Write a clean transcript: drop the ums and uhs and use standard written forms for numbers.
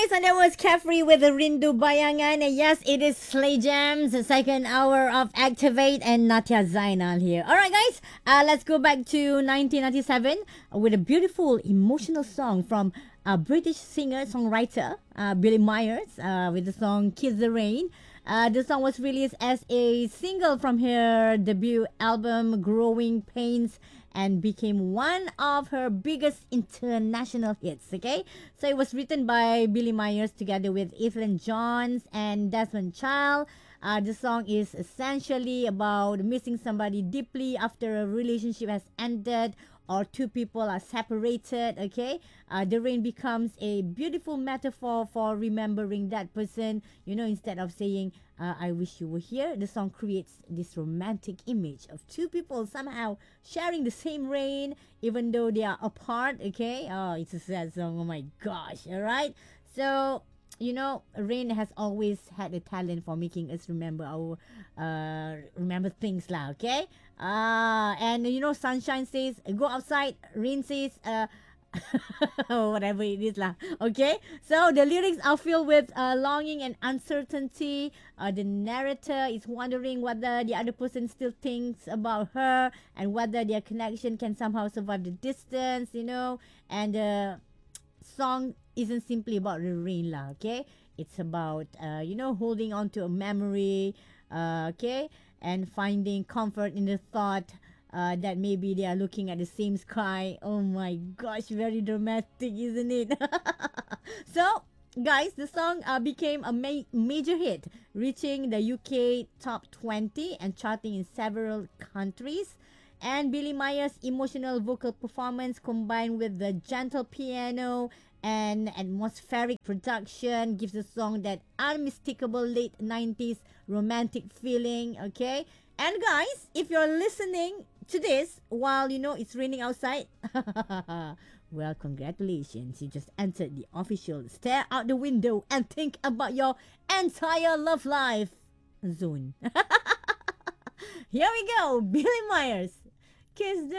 guys, and that was Carefree with the Rindu Bayangan. And yes, it is Slay Jams, the second hour of Activate, and Natya Zainal here. Alright, guys, let's go back to 1997 with a beautiful, emotional song from a British singer songwriter, Billy Myers, with the song Kiss the Rain. The song was released as a single from her debut album, Growing Pains, and became one of her biggest international hits. Okay, so it was written by Billy Myers together with Ethan Johns and Desmond Child. The song is essentially about missing somebody deeply after a relationship has ended or two people are separated. Okay, the rain becomes a beautiful metaphor for remembering that person. You know, instead of saying I wish you were here, the song creates this romantic image of two people somehow sharing the same rain even though they are apart. Okay, oh, it's a sad song. Oh my gosh. All right, so you know, rain has always had a talent for making us remember our remember things lah. Okay, and you know, sunshine says go outside, rain says whatever it is lah. Okay, so the lyrics are filled with longing and uncertainty. The narrator is wondering whether the other person still thinks about her and whether their connection can somehow survive the distance, you know. And song isn't simply about the rain lah. Okay, it's about you know, holding on to a memory, okay, and finding comfort in the thought that maybe they are looking at the same sky. Oh my gosh, very dramatic, isn't it? So, guys, the song became a major hit, reaching the UK top 20 and charting in several countries. And Billy Myers' emotional vocal performance combined with the gentle piano and atmospheric production gives the song that unmistakable late 90s romantic feeling. Okay, and guys, if you're listening to this while you know it's raining outside, well, congratulations, you just entered the official stare out the window and think about your entire love life zone. Here we go, Billy Myers, Kiss the